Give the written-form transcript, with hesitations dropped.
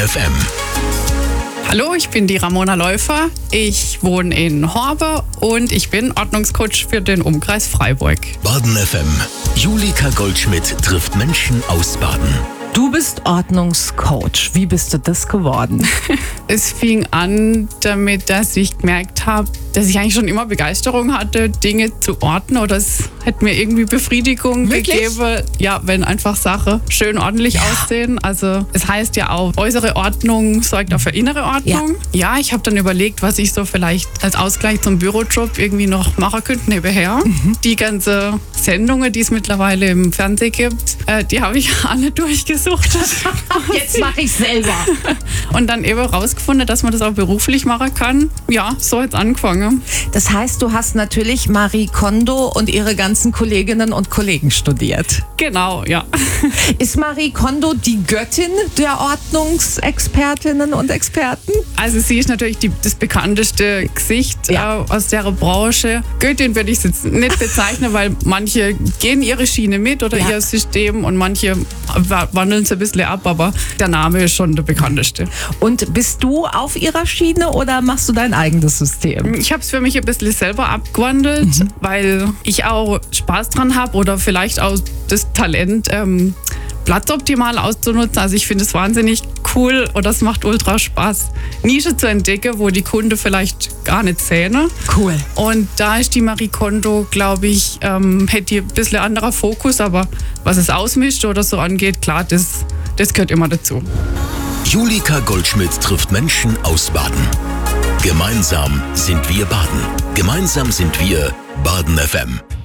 FM. Hallo, ich bin die Ramona Läufer. Ich wohne in Horbe und ich bin Ordnungscoach für den Umkreis Freiburg. Baden FM. Julika Goldschmidt trifft Menschen aus Baden. Du bist Ordnungscoach. Wie bist du das geworden? Es fing an damit, dass ich gemerkt habe, dass ich eigentlich schon immer Begeisterung hatte, Dinge zu ordnen, oder es hat mir irgendwie Befriedigung gegeben, ja, wenn einfach Sachen schön ordentlich aussehen. Also es heißt ja auch, äußere Ordnung sorgt auch für innere Ordnung. Ja, ich habe dann überlegt, was ich so vielleicht als Ausgleich zum Bürojob irgendwie noch machen könnte nebenher. Die ganzen Sendungen, die es mittlerweile im Fernsehen gibt, die habe ich alle durchgesucht. Jetzt mache ich selber. Und dann eben rausgefunden, dass man das auch beruflich machen kann. Ja, so hat's angefangen. Das heißt, du hast natürlich Marie Kondo und ihre ganzen Kolleginnen und Kollegen studiert. Genau, ja. Ist Marie Kondo die Göttin der Ordnungsexpertinnen und Experten? Also sie ist natürlich das bekannteste Gesicht aus der Branche. Göttin würde ich jetzt nicht bezeichnen, weil manche gehen ihre Schiene mit oder ihr System und manche wandeln es ein bisschen ab, aber der Name ist schon der bekannteste. Und bist du auf ihrer Schiene oder machst du dein eigenes System? Ich habe es für mich ein bisschen selber abgewandelt, weil ich auch Spaß dran habe oder vielleicht auch das Talent, Platz optimal auszunutzen. Also ich finde es wahnsinnig cool und das macht ultra Spaß, Nische zu entdecken, wo die Kunden vielleicht gar nicht sehen. Cool. Und da ist die Marie Kondo, glaube ich, hätte ein bisschen anderer Fokus, aber was es ausmischt oder so angeht, klar, das gehört immer dazu. Julika Goldschmidt trifft Menschen aus Baden. Gemeinsam sind wir Baden. Gemeinsam sind wir Baden FM.